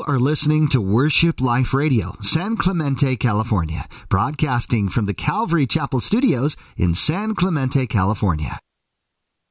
You are listening to Worship Life Radio, San Clemente, California, broadcasting from the Calvary Chapel Studios in San Clemente, California.